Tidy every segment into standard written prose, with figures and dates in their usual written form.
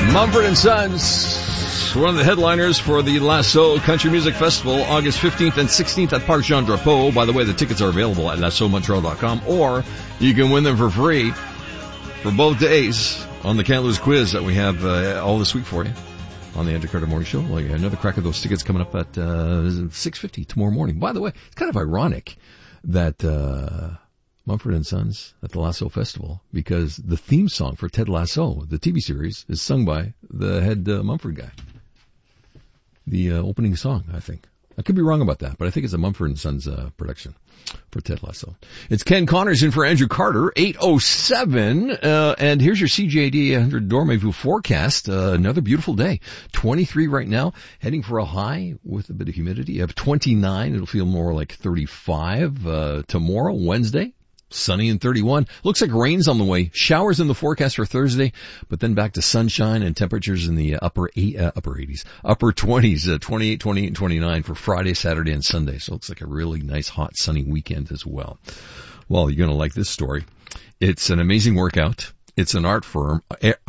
Mumford & Sons, one of the headliners for the Lasso Country Music Festival, August 15th and 16th at Parc Jean Drapeau. By the way, the tickets are available at lassomontreal.com, or you can win them for free for both days on the Can't Lose quiz that we have all this week for you on the Andrew Carter Morning Show. Well, another crack of those tickets coming up at 6:50 tomorrow morning. By the way, it's kind of ironic that Mumford & Sons at the Lasso Festival, because the theme song for Ted Lasso, the TV series, is sung by the head Mumford guy. The opening song, I think. I could be wrong about that, but I think it's a Mumford & Sons production for Ted Lasso. It's Ken Connors in for Andrew Carter, 8:07, and here's your CJAD 800 Dormez-vous forecast. Another beautiful day. 23 right now, heading for a high with a bit of humidity. You have 29. It'll feel more like 35 tomorrow, Wednesday. Sunny and 31. Looks like rain's on the way. Showers in the forecast for Thursday, but then back to sunshine and temperatures in the upper 20s, 28, 28, and 29 for Friday, Saturday, and Sunday. So it looks like a really nice, hot, sunny weekend as well. Well, you're going to like this story. It's an amazing workout. It's an art form,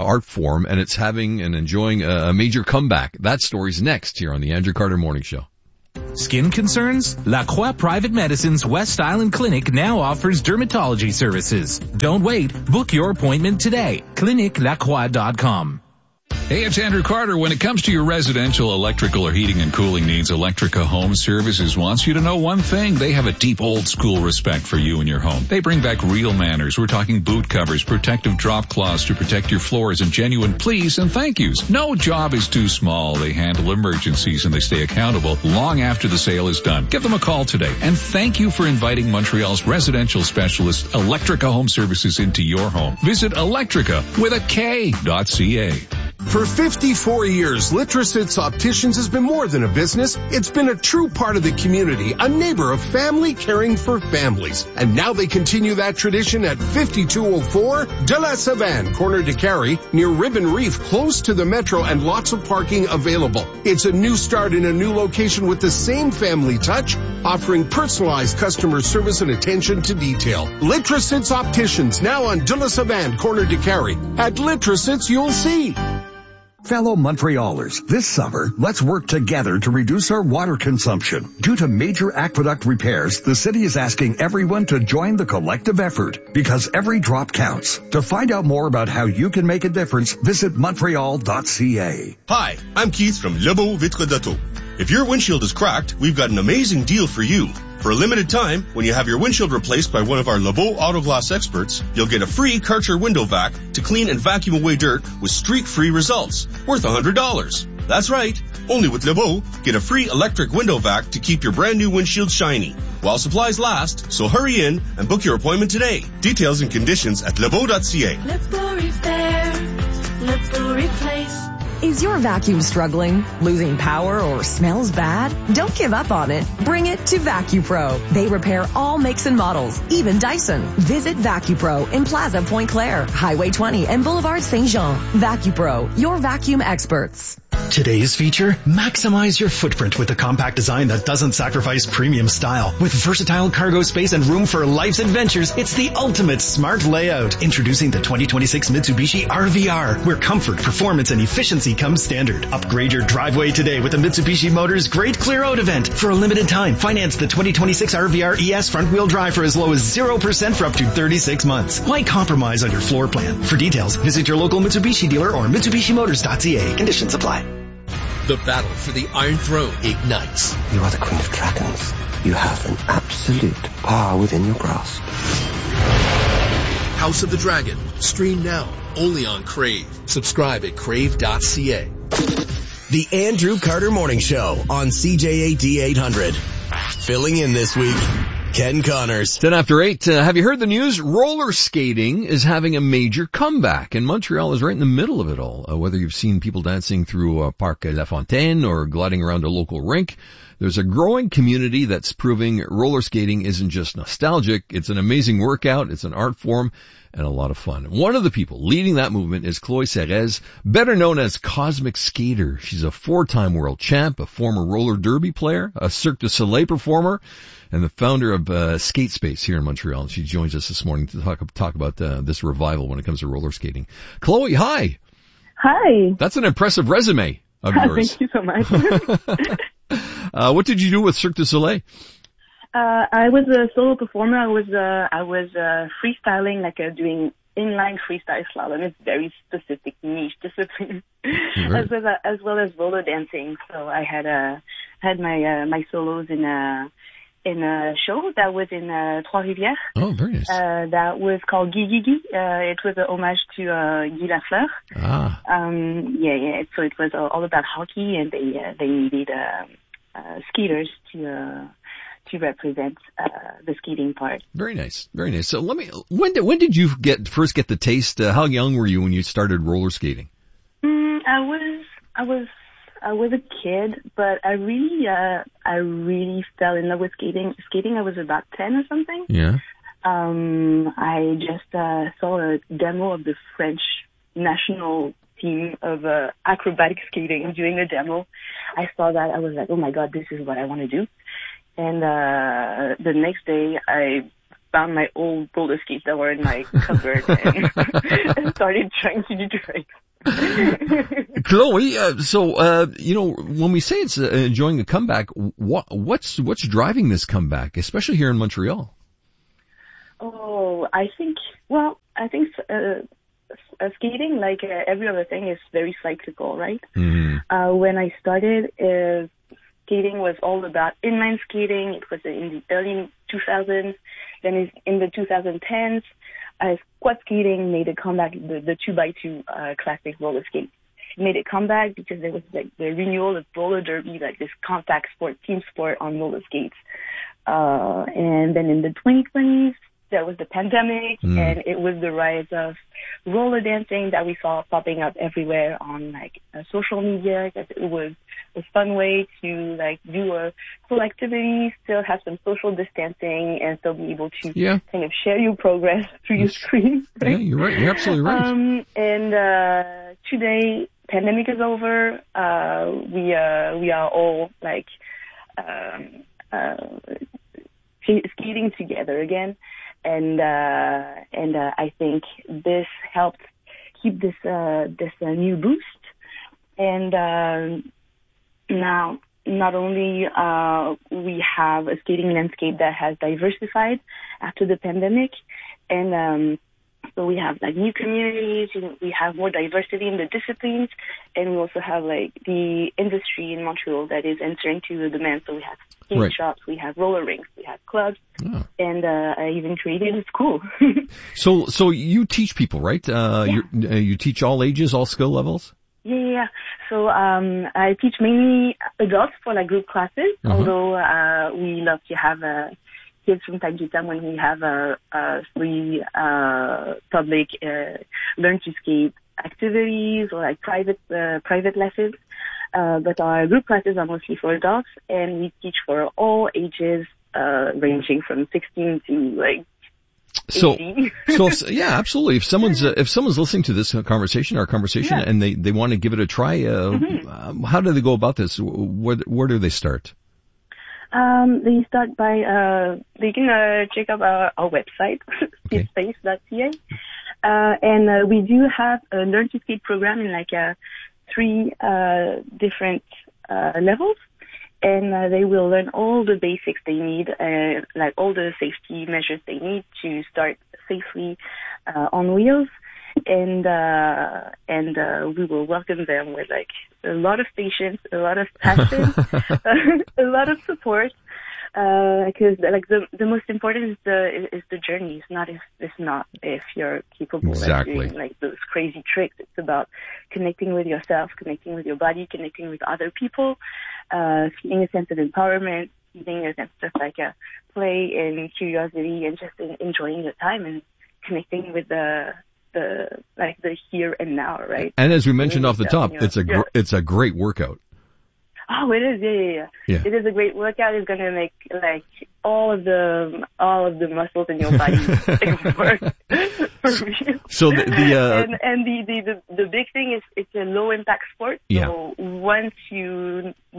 and it's having and enjoying a major comeback. That story's next here on the Andrew Carter Morning Show. Skin concerns? La Croix Private Medicine's West Island Clinic now offers dermatology services. Don't wait. Book your appointment today. ClinicLaCroix.com. Hey, it's Andrew Carter. When it comes to your residential electrical or heating and cooling needs, Electrica Home Services wants you to know one thing. They have a deep old school respect for you and your home. They bring back real manners. We're talking boot covers, protective drop cloths to protect your floors, and genuine please and thank yous. No job is too small. They handle emergencies and they stay accountable long after the sale is done. Give them a call today. And thank you for inviting Montreal's residential specialist, Electrica Home Services, into your home. Visit Electrica with a K.ca. For 54 years, Litrosits Opticians has been more than a business. It's been a true part of the community, a neighbor of family caring for families. And now they continue that tradition at 5204 de la Savane, corner de Carrie, near Ribbon Reef, close to the metro, and lots of parking available. It's a new start in a new location with the same family touch, offering personalized customer service and attention to detail. Litrosits Opticians, now on de la Savane, corner de Carrie. At Litrosits, you'll see. Fellow Montrealers, this summer, let's work together to reduce our water consumption. Due to major aqueduct repairs, the city is asking everyone to join the collective effort, because every drop counts. To find out more about how you can make a difference, visit Montreal.ca. Hi, I'm Keith from Lebeau Vitre d'Auto. If your windshield is cracked, we've got an amazing deal for you. For a limited time, when you have your windshield replaced by one of our Lebeau Auto Glass experts, you'll get a free Karcher window vac to clean and vacuum away dirt with streak-free results, worth $100. That's right. Only with Lebeau, get a free electric window vac to keep your brand new windshield shiny while supplies last, so hurry in and book your appointment today. Details and conditions at Lebeau.ca. Let's go repair. Let's go replace. Is your vacuum struggling, losing power, or smells bad? Don't give up on it. Bring it to VacuPro. They repair all makes and models, even Dyson. Visit VacuPro in Plaza Pointe Claire, Highway 20, and Boulevard Saint-Jean. VacuPro, your vacuum experts. Today's feature, maximize your footprint with a compact design that doesn't sacrifice premium style. With versatile cargo space and room for life's adventures, it's the ultimate smart layout. Introducing the 2026 Mitsubishi RVR, where comfort, performance, and efficiency comes standard. Upgrade your driveway today with the Mitsubishi Motors Great Clear Out event. For a limited time, finance the 2026 RVR ES front-wheel drive for as low as 0% for up to 36 months. Why compromise on your floor plan? For details, visit your local Mitsubishi dealer or MitsubishiMotors.ca. Conditions apply. The battle for the Iron Throne ignites. You are the Queen of Dragons. You have an absolute power within your grasp. House of the Dragon. Stream now. Only on Crave. Subscribe at crave.ca. The Andrew Carter Morning Show on CJAD 800. Filling in this week, Ken Connors. 10 after 8. Have you heard the news? Roller skating is having a major comeback, and Montreal is right in the middle of it all. Whether you've seen people dancing through Parc La Fontaine or gliding around a local rink, there's a growing community that's proving roller skating isn't just nostalgic. It's an amazing workout. It's an art form and a lot of fun. One of the people leading that movement is Chloe Serres, better known as Cosmic Skater. She's a 4-time world champ, a former roller derby player, a Cirque du Soleil performer, and the founder of Skate Space here in Montreal. She joins us this morning to talk about this revival when it comes to roller skating. Chloe, hi. Hi. That's an impressive resume of yours. Thank you so much. What did you do with Cirque du Soleil? I was a solo performer. I was freestyling, doing inline freestyle slalom. It's very specific niche discipline, as well as roller dancing. So I had my solos in a show that was in Trois-Rivières. Oh, very nice. That was called Guy Guy Guy. It was an homage to Guy Lafleur. Ah. So it was all about hockey, and they needed skaters to represent the skating part. Very nice, very nice. So when did you first get the taste? How young were you when you started roller skating? I was a kid, but I really fell in love with skating. I was about 10 or something. Yeah. I just saw a demo of the French national team of acrobatic skating doing a demo. I saw that. I was like, oh my God, this is what I want to do. And the next day, I found my old roller skates that were in my cupboard and started trying to do tricks. Chloe, when we say it's enjoying a comeback, what's driving this comeback, especially here in Montreal? Oh, I think skating, like every other thing, is very cyclical, right? Mm-hmm. When I started, skating was all about inline skating. It was in the early 2000s. Then in the 2010s, quad skating made a comeback. The 2x2 classic roller skate made a comeback because there was like the renewal of roller derby, like this contact sport, team sport on roller skates. And then in the 2020s, there was the pandemic, and it was the rise of roller dancing that we saw popping up everywhere on social media, because it was a fun way to do a full activity, still have some social distancing, and still be able to kind of share your progress through your screen. Right? Yeah, you're right. You're absolutely right. And today, pandemic is over. We are all skating together again. And I think this helped keep this new boost. And now, not only we have a skating landscape that has diversified after the pandemic, and so we have new communities, we have more diversity in the disciplines, and we also have the industry in Montreal that is entering to the demand. So we have skate shops, we have roller rinks, we have clubs, and I even created a school. So you teach people, right? You teach all ages, all skill levels? Yeah. So I teach mainly adults for group classes, although we love to have kids from time to time when we have free public learn to skate activities or private lessons. But our group classes are mostly for adults, and we teach for all ages, ranging from 16 to 80. So yeah, absolutely. If someone's listening to this conversation, and they want to give it a try, how do they go about this? Where do they start? They start by they can check out our website, skatespace.ca, and we do have a learn to skate program in 3 different levels, and they will learn all the basics they need, all the safety measures they need to start safely on wheels, and we will welcome them with a lot of patience, a lot of passion, a lot of support, because the most important is the journey. It's not if you're capable of doing those crazy tricks. It's about connecting with yourself, connecting with your body, connecting with other people, feeling a sense of empowerment, feeling a sense of play and curiosity, and just enjoying your time and connecting with the here and now, right? And as we mentioned off the top, it's a great workout. Oh, it is, yeah. It is a great workout. It's gonna make all of the muscles in your body work for real. So the big thing is it's a low impact sport. So once you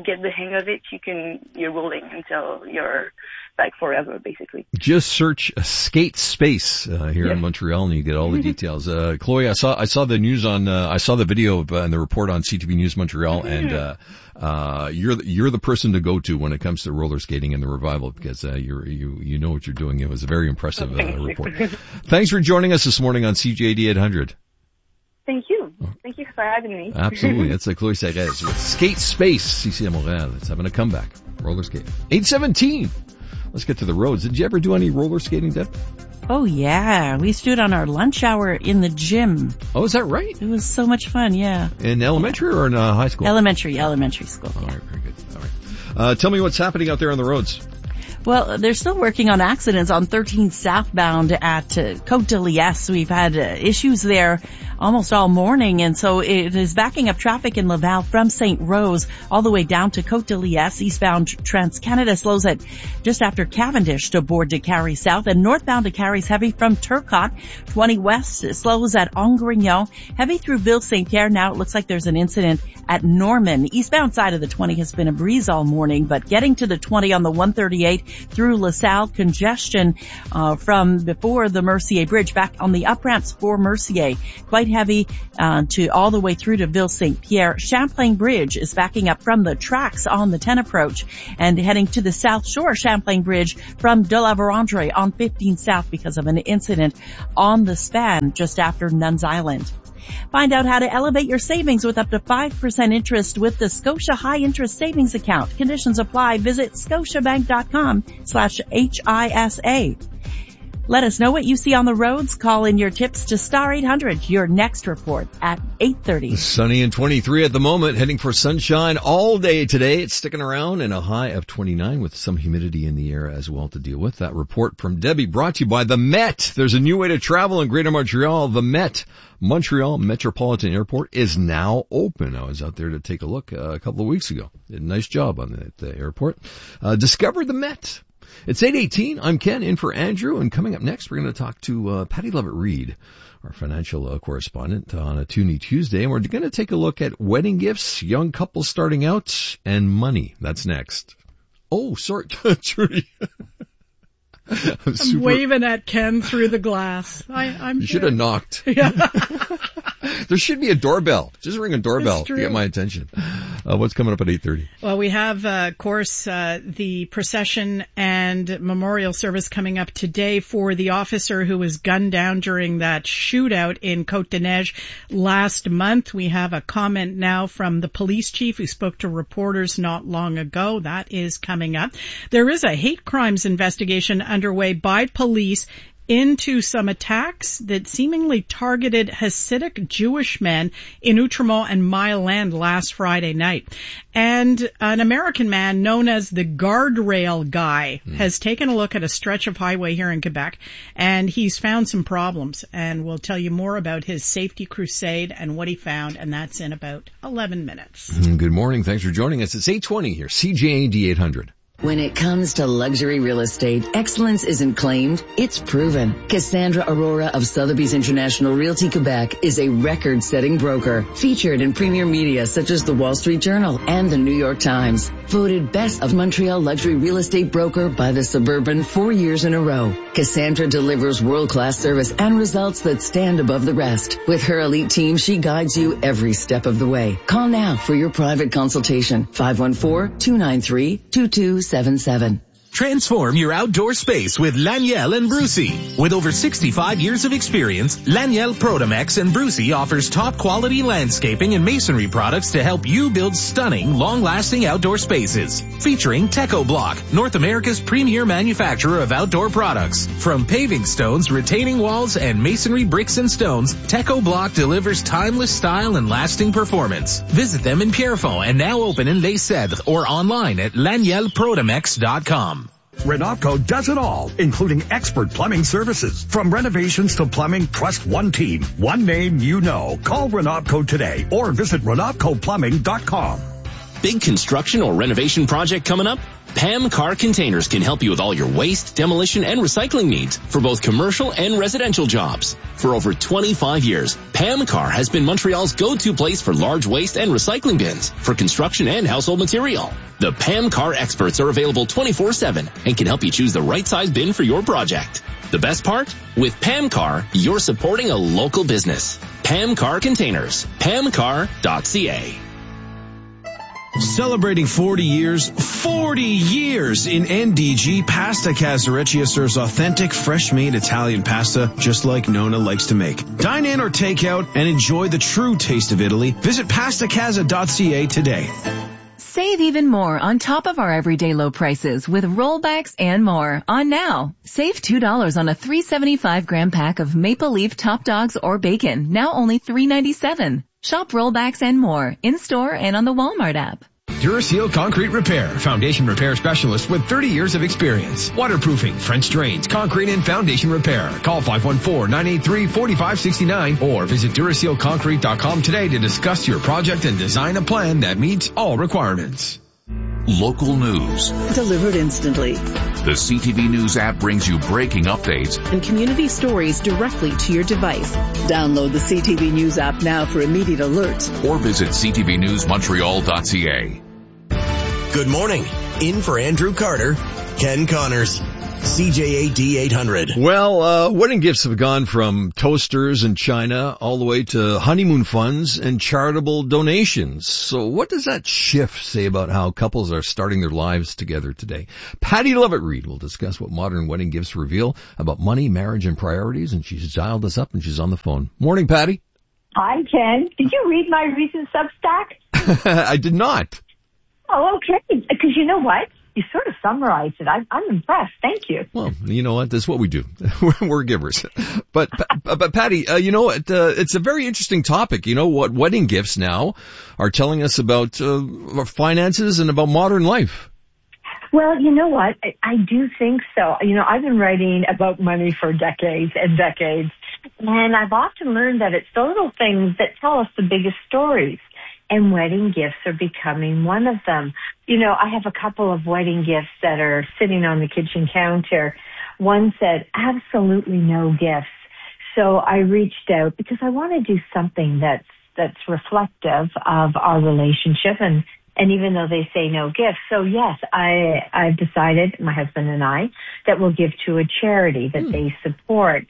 get the hang of it, you're rolling until you're like forever, basically. Just search Skate Space here in Montreal, and you get all the details. Chloe, I saw the news on I saw the video and the report on CTV News Montreal, and you're the person to go to when it comes to roller skating and the revival, because you know what you're doing. It was a very impressive report. Thanks for joining us this morning on CJAD 800. Thank you. Thank you for having me. Absolutely. That's Chloe Sagaz with Skate Space, ici à Montréal. It's having a comeback. Roller skate. 8:17. Let's get to the roads. Did you ever do any roller skating, Deb? Oh, yeah. We used to do it on our lunch hour in the gym. Oh, is that right? It was so much fun, yeah. In elementary or in high school? Elementary school. All right, very good. All right. Tell me what's happening out there on the roads. Well, they're still working on accidents on 13 southbound at Côte de Liesse. We've had issues there almost all morning, and so it is backing up traffic in Laval from St. Rose all the way down to Côte de Liesse. Eastbound Trans-Canada slows at just after Cavendish to board to Carrie South, and northbound to Carrie's heavy from Turcotte. 20 west slows at Angrignon. Heavy through Ville-Saint-Pierre. Now it looks like there's an incident at Norman. Eastbound side of the 20 has been a breeze all morning, but getting to the 20 on the 138 through LaSalle, congestion from before the Mercier Bridge back on the up ramps for Mercier. Quite heavy to all the way through to Ville-Saint-Pierre. Champlain Bridge is backing up from the tracks on the 10 approach and heading to the South Shore Champlain Bridge from De La Vérendrye on 15 South because of an incident on the span just after Nuns Island. Find out how to elevate your savings with up to 5% interest with the Scotia High Interest Savings Account. Conditions apply. Visit scotiabank.com/HISA. Let us know what you see on the roads. Call in your tips to Star 800. Your next report at 8:30. Sunny and 23 at the moment, heading for sunshine all day today. It's sticking around, and a high of 29 with some humidity in the air as well to deal with. That report from Debbie brought to you by the Met. There's a new way to travel in Greater Montreal. The Met, Montreal Metropolitan Airport, is now open. I was out there to take a look a couple of weeks ago. Did a nice job on the airport. Discover the Met. It's 8:18. I'm Ken, in for Andrew, and coming up next, we're going to talk to Patty Levitt-Reid, our financial correspondent, on a Toonie Tuesday, and we're going to take a look at wedding gifts, young couples starting out, and money. That's next. Oh, sorry, Trudy. I'm waving at Ken through the glass. You should have knocked. Yeah. There should be a doorbell. Just ring a doorbell to get my attention. What's coming up at 8:30? Well, we have, of course, the procession and memorial service coming up today for the officer who was gunned down during that shootout in Côte-des-Neiges last month. We have a comment now from the police chief who spoke to reporters not long ago. That is coming up. There is a hate crimes investigation underway by police into some attacks that seemingly targeted Hasidic Jewish men in Outremont and Mile-End last Friday night. And an American man known as the Guardrail Guy has taken a look at a stretch of highway here in Quebec, and he's found some problems. And we'll tell you more about his safety crusade and what he found, and that's in about 11 minutes. Good morning. Thanks for joining us. It's 8:20 here, CJAD 800. When it comes to luxury real estate, excellence isn't claimed, it's proven. Cassandra Aurora of Sotheby's International Realty Quebec is a record-setting broker, featured in premier media such as the Wall Street Journal and the New York Times. Voted Best of Montreal Luxury Real Estate Broker by the Suburban 4 years in a row. Cassandra delivers world-class service and results that stand above the rest. With her elite team, she guides you every step of the way. Call now for your private consultation. 514-293-2277. Transform your outdoor space with Laniel and Brucey. With over 65 years of experience, Laniel Protomex and Brucey offers top quality landscaping and masonry products to help you build stunning, long-lasting outdoor spaces. Featuring Teco Block, North America's premier manufacturer of outdoor products. From paving stones, retaining walls, and masonry bricks and stones, Teco Block delivers timeless style and lasting performance. Visit them in Pierrefonds and now open in Les Cèdres or online at lanielprotomex.com. Renopco does it all, including expert plumbing services. From renovations to plumbing, trust one team, one name you know. Call Renopco today or visit RenopcoPlumbing.com. Big construction or renovation project coming up? Pam Car Containers can help you with all your waste, demolition, and recycling needs for both commercial and residential jobs. For over 25 years, Pam Car has been Montreal's go-to place for large waste and recycling bins for construction and household material. The Pam Car experts are available 24/7 and can help you choose the right size bin for your project. The best part? With Pam Car, you're supporting a local business. Pam Car Containers. PamCar.ca. Celebrating 40 years in NDG, Pasta Casareccia serves authentic, fresh-made Italian pasta just like Nona likes to make. Dine in or take out and enjoy the true taste of Italy. Visit pastacasa.ca today. Save even more on top of our everyday low prices with rollbacks and more on now. Save $2 on a 375-gram pack of Maple Leaf Top Dogs or bacon, now only $3.97. Shop rollbacks and more in-store and on the Walmart app. Duraseal Concrete Repair, foundation repair specialist with 30 years of experience. Waterproofing, French drains, concrete and foundation repair. Call 514-983-4569 or visit DurasealConcrete.com today to discuss your project and design a plan that meets all requirements. Local news. Delivered instantly. The CTV News app brings you breaking updates and community stories directly to your device. Download the CTV News app now for immediate alerts. Or visit ctvnewsmontreal.ca. Good morning. In for Andrew Carter, Ken Connors. CJAD 800. Well, wedding gifts have gone from toasters in China all the way to honeymoon funds and charitable donations. So what does that shift say about how couples are starting their lives together today? Patty Levitt-Reid will discuss what modern wedding gifts reveal about money, marriage, and priorities, and she's dialed us up and she's on the phone. Morning, Patty. Hi, Ken. Did you read my recent Substack? I did not. Oh, okay. Because you know what? You sort of summarized it. I'm impressed. Thank you. Well, you know what? That's what we do. We're givers. But Patty, you know, it's a very interesting topic. You know what wedding gifts now are telling us about our finances and about modern life. Well, you know what? I do think so. You know, I've been writing about money for decades and decades, and I've often learned that it's the little things that tell us the biggest stories. And wedding gifts are becoming one of them. You know, I have a couple of wedding gifts that are sitting on the kitchen counter. One said, absolutely no gifts. So I reached out because I want to do something that's reflective of our relationship and even though they say no gifts. So yes, I've decided, my husband and I, that we'll give to a charity that they support.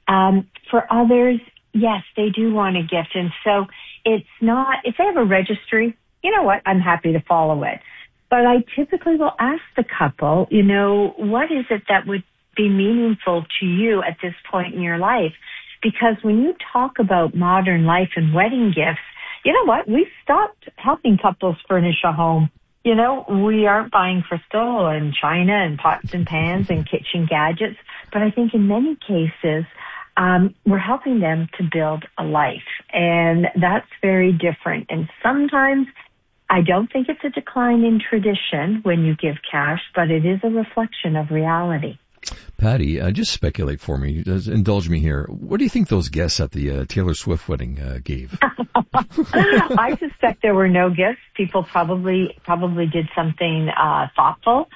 For others, yes, they do want a gift. And so it's not, if they have a registry, you know what, I'm happy to follow it. But I typically will ask the couple, you know, what is it that would be meaningful to you at this point in your life? Because when you talk about modern life and wedding gifts, you know what, we've stopped helping couples furnish a home. You know, we aren't buying crystal and china and pots and pans and kitchen gadgets. But I think in many cases, we're helping them to build a life, and that's very different. And sometimes I don't think it's a decline in tradition when you give cash, but it is a reflection of reality. Patty, just speculate for me. Indulge me here. What do you think those guests at the Taylor Swift wedding gave? I suspect there were no gifts. People probably did something thoughtful.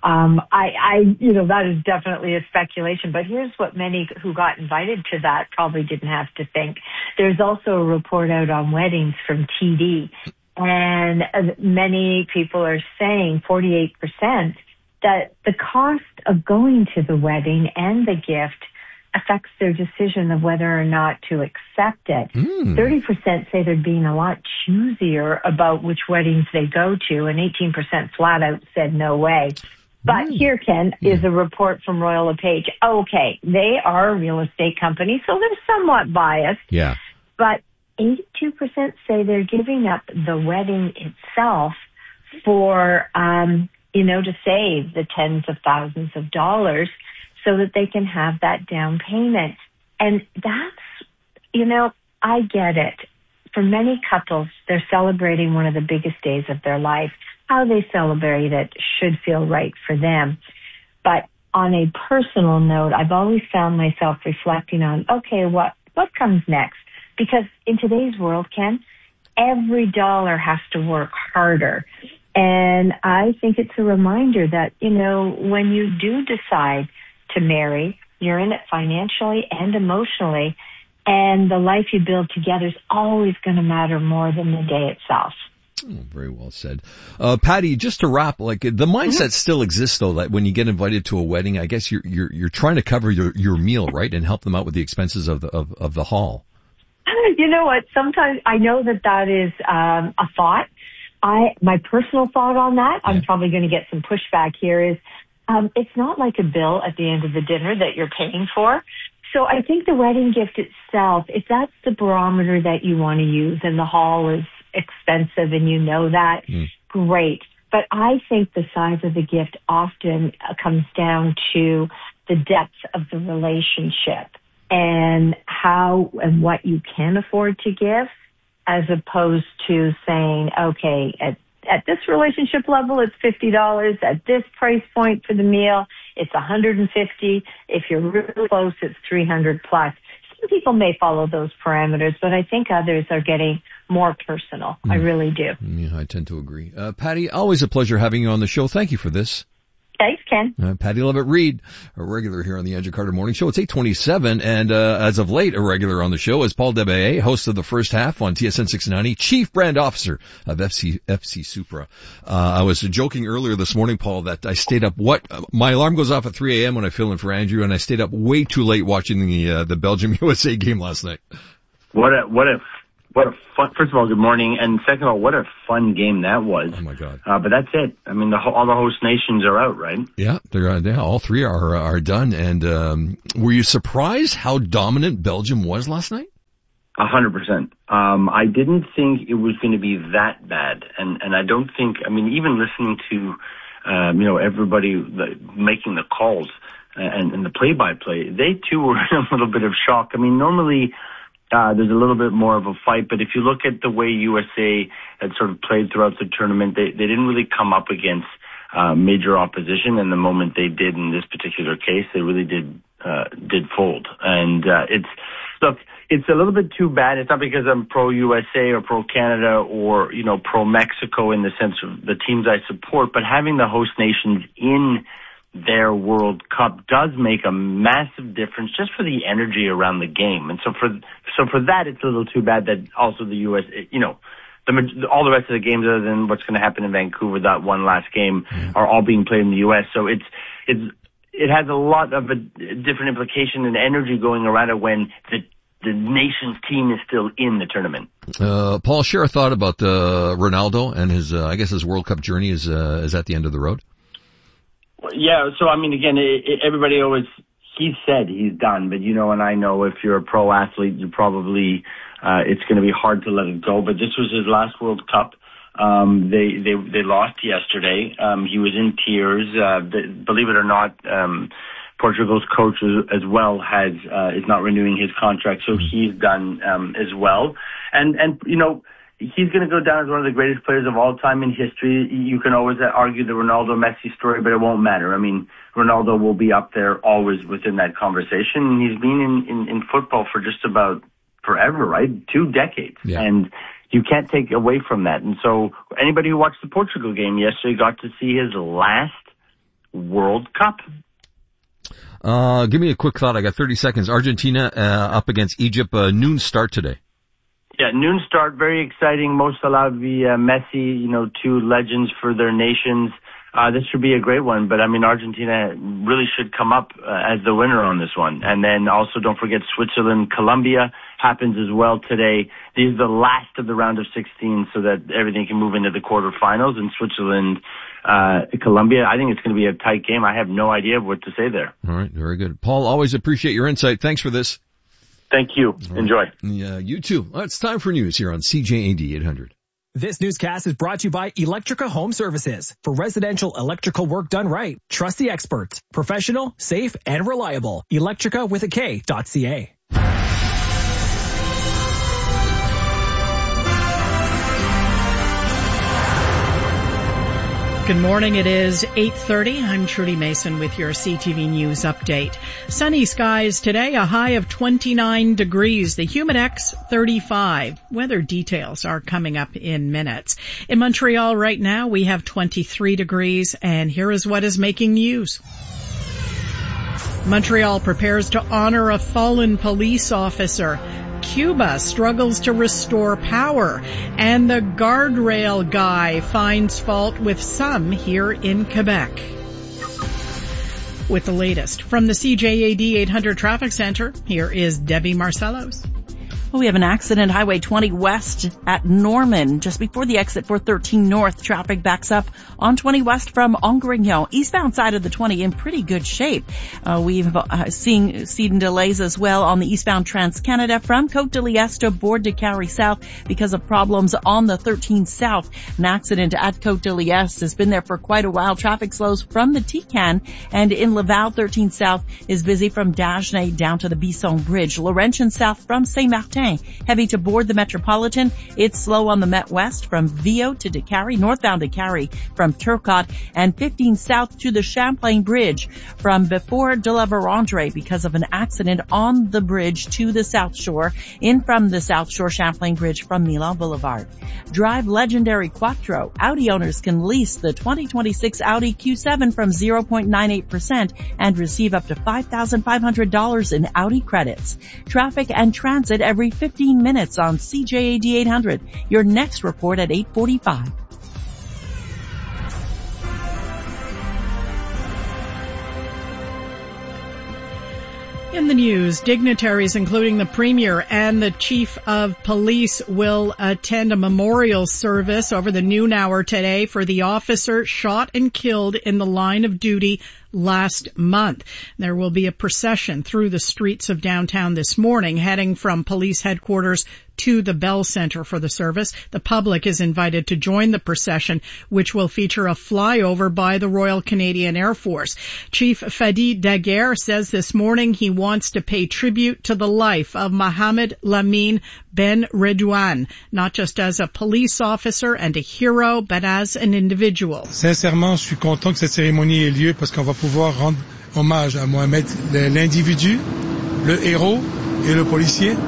You know, that is definitely a speculation, but here's what many who got invited to that probably didn't have to think. There's also a report out on weddings from TD, and many people are saying, 48%, that the cost of going to the wedding and the gift affects their decision of whether or not to accept it. 30% say they're being a lot choosier about which weddings they go to, and 18% flat out said no way. But here, Ken, is a report from Royal LePage. Okay, they are a real estate company, so they're somewhat biased. Yeah. But 82% say they're giving up the wedding itself for, you know, to save the tens of thousands of dollars so that they can have that down payment. And that's, you know, I get it. For many couples, they're celebrating one of the biggest days of their life. How they celebrate it should feel right for them. But on a personal note, I've always found myself reflecting on, okay, what comes next? Because in today's world, Ken, every dollar has to work harder. And I think it's a reminder that, when you do decide to marry, you're in it financially and emotionally, and the life you build together is always going to matter more than the day itself. Oh, very well said. Patty, just to wrap, the mindset still exists though, that when you get invited to a wedding, I guess you're trying to cover your meal, right? And help them out with the expenses of the hall. You know what? Sometimes I know that is, a thought. My personal thought on that, I'm probably going to get some pushback here, is, it's not like a bill at the end of the dinner that you're paying for. So I think the wedding gift itself, if that's the barometer that you want to use, and the hall is expensive and you know that, great. But I think the size of the gift often comes down to the depth of the relationship and how and what you can afford to give, as opposed to saying, okay, at this relationship level, it's $50. At this price point for the meal, it's $150. If you're really close, it's $300 plus. Some people may follow those parameters, but I think others are getting more personal. I really do. Yeah, I tend to agree. Patty, always a pleasure having you on the show. Thank you for this. Thanks, Ken. Patty Levitt-Reid, a regular here on the Andrew Carter Morning Show. It's 8:27, and as of late, a regular on the show is Paul Debaye, host of the first half on TSN 690, Chief Brand Officer of FC Supra. I was joking earlier this morning, Paul, that I stayed up. My alarm goes off at 3 a.m. when I fill in for Andrew, and I stayed up way too late watching the Belgium USA game last night. What a fun, first of all, good morning. And second of all, what a fun game that was. Oh my God. But that's it. I mean, all the host nations are out, right? Yeah, all three are done. And, were you surprised how dominant Belgium was last night? 100%. I didn't think it was going to be that bad. And I don't think, even listening to, everybody making the calls and the play-by-play, they too were in a little bit of shock. Normally, there's a little bit more of a fight, but if you look at the way USA had sort of played throughout the tournament, they didn't really come up against major opposition, and the moment they did in this particular case, they really did fold. And it's a little bit too bad. It's not because I'm pro-USA or pro-Canada or, pro-Mexico in the sense of the teams I support, but having the host nations in their World Cup does make a massive difference just for the energy around the game. And so for that, it's a little too bad that also the U.S., all the rest of the games other than what's going to happen in Vancouver, that one last game, are all being played in the U.S. So it has a lot of a different implication and energy going around it when the nation's team is still in the tournament. Paul, share a thought about Ronaldo and his World Cup journey is at the end of the road. Yeah, so again, everybody always, he said he's done, but and I know if you're a pro athlete, you probably, it's going to be hard to let it go, but this was his last World Cup. They lost yesterday. He was in tears. Believe it or not, Portugal's coach as well is not renewing his contract, so he's done, as well. And he's going to go down as one of the greatest players of all time in history. You can always argue the Ronaldo-Messi story, but it won't matter. Ronaldo will be up there always within that conversation. He's been in football for just about forever, right? 2 decades. Yeah. And you can't take away from that. And so anybody who watched the Portugal game yesterday got to see his last World Cup. Give me a quick thought. I got 30 seconds. Argentina up against Egypt. Noon start today. Yeah, noon start, very exciting. Mo Salah, Messi, 2 legends for their nations. This should be a great one, but Argentina really should come up as the winner on this one. And then also don't forget Switzerland, Colombia happens as well today. These are the last of the round of 16 so that everything can move into the quarterfinals. And Switzerland, Colombia, I think it's going to be a tight game. I have no idea what to say there. All right, very good. Paul, always appreciate your insight. Thanks for this. Thank you. Enjoy. Yeah, you too. It's time for news here on CJAD 800. This newscast is brought to you by Electrica Home Services. For residential electrical work done right, trust the experts. Professional, safe, and reliable. Electrica with a K.ca. Good morning. It is 8:30. I'm Trudy Mason with your CTV News update. Sunny skies today, a high of 29 degrees. The Humidex 35. Weather details are coming up in minutes. In Montreal right now, we have 23 degrees, and here is what is making news. Montreal prepares to honor a fallen police officer. Cuba struggles to restore power, and the guardrail guy finds fault with some here in Quebec. With the latest from the CJAD 800 Traffic Center, here is Debbie Marcellos. Well, we have an accident, Highway 20 West at Norman. Just before the exit for 13 North, traffic backs up on 20 West from Angrignon. Eastbound side of the 20 in pretty good shape. We've seen delays as well on the eastbound Trans-Canada from Côte-de-Liesse to Bourg-de-Carry South because of problems on the 13 South. An accident at Côte-de-Liesse has been there for quite a while. Traffic slows from the Tican, and in Laval, 13 South is busy from Dagenais down to the Bisson Bridge. Laurentian South from Saint-Martin, heavy to board the Metropolitan. It's slow on the Met West from Viau to Décarie, northbound Décarie from Turcotte, and 15 South to the Champlain Bridge from before de la Vérandre because of an accident on the bridge to the South Shore. In from the South Shore, Champlain Bridge from Milan Boulevard. Drive legendary Quattro. Audi owners can lease the 2026 Audi Q7 from 0.98% and receive up to $5,500 in Audi credits. Traffic and transit every 15 minutes on CJAD 800. Your next report at 8:45. In the news, dignitaries including the Premier and the Chief of Police will attend a memorial service over the noon hour today for the officer shot and killed in the line of duty last month. There will be a procession through the streets of downtown this morning, heading from police headquarters to the Bell Center for the service. The public is invited to join the procession, which will feature a flyover by the Royal Canadian Air Force. Chief Fadi Daguerre says this morning he wants to pay tribute to the life of Mohamed Lamine Ben Redouane, not just as a police officer and a hero, but as an individual. Sincèrement, je suis content que cette cérémonie ait lieu parce qu'on va pouvoir rendre hommage à Mohamed, l'individu, le héros et le policier.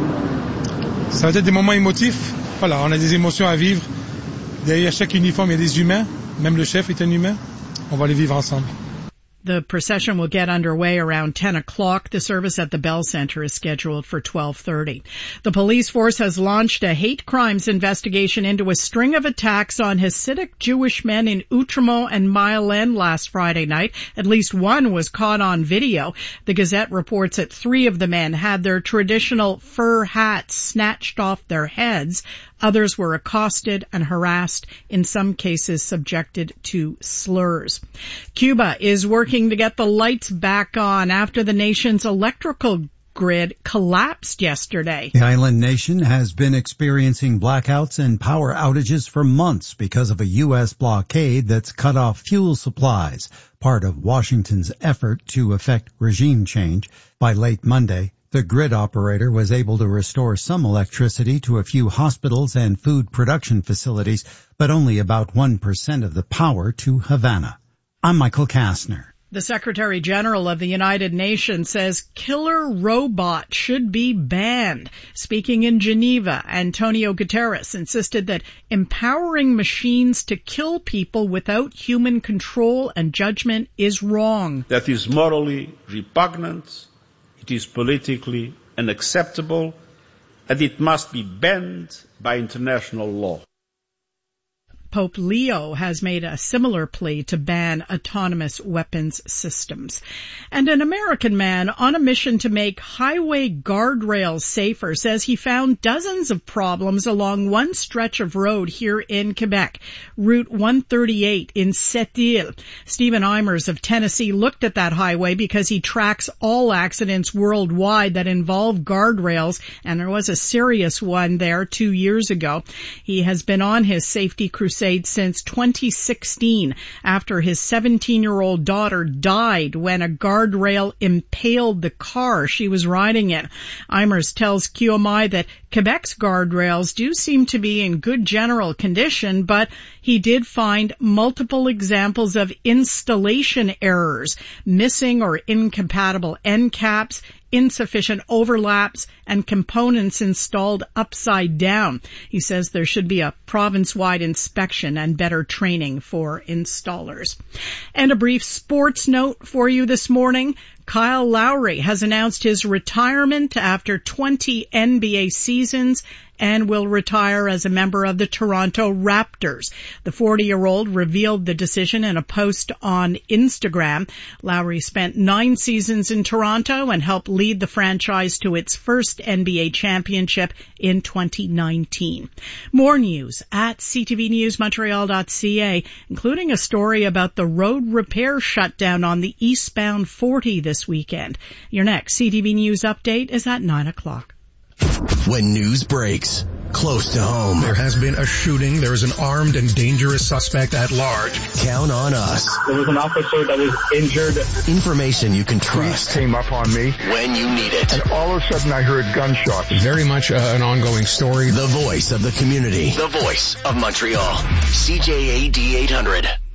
Ça va être des moments émotifs. Voilà, on a des émotions à vivre. Derrière chaque uniforme, il y a des humains. Même le chef est un humain. On va les vivre ensemble. The procession will get underway around 10 o'clock. The service at the Bell Center is scheduled for 12:30. The police force has launched a hate crimes investigation into a string of attacks on Hasidic Jewish men in Outremont and Mile End last Friday night. At least one was caught on video. The Gazette reports that 3 of the men had their traditional fur hats snatched off their heads. Others were accosted and harassed, in some cases subjected to slurs. Cuba is working to get the lights back on after the nation's electrical grid collapsed yesterday. The island nation has been experiencing blackouts and power outages for months because of a U.S. blockade that's cut off fuel supplies, part of Washington's effort to effect regime change. By late Monday, the grid operator was able to restore some electricity to a few hospitals and food production facilities, but only about 1% of the power to Havana. I'm Michael Kastner. The Secretary General of the United Nations says killer robots should be banned. Speaking in Geneva, Antonio Guterres insisted that empowering machines to kill people without human control and judgment is wrong. That is morally repugnant. It is politically unacceptable, and it must be banned by international law. Pope Leo has made a similar plea to ban autonomous weapons systems. And an American man on a mission to make highway guardrails safer says he found dozens of problems along one stretch of road here in Quebec, Route 138 in Sept-Îles. Stephen Eimers of Tennessee looked at that highway because he tracks all accidents worldwide that involve guardrails, and there was a serious one there 2 years ago. He has been on his safety crusade crusade since 2016 after his 17-year-old daughter died when a guardrail impaled the car she was riding in. Eimers tells QMI that Quebec's guardrails do seem to be in good general condition, but he did find multiple examples of installation errors, missing or incompatible end caps, insufficient overlaps, and components installed upside down. He says there should be a province-wide inspection and better training for installers. And a brief sports note for you this morning. Kyle Lowry has announced his retirement after 20 NBA seasons and will retire as a member of the Toronto Raptors. The 40-year-old revealed the decision in a post on Instagram. Lowry spent 9 seasons in Toronto and helped lead the franchise to its first NBA championship in 2019. More news at ctvnewsmontreal.ca, including a story about the road repair shutdown on the eastbound 40 this weekend. Your next CTV News update is at 9 o'clock. When news breaks close to home. There has been a shooting. There is an armed and dangerous suspect at large. Count on us. There was an officer that was injured. Information you can trust. Police came up on me. When you need it. And all of a sudden I heard gunshots. Very much an ongoing story. The voice of the community. The voice of Montreal. CJAD 800.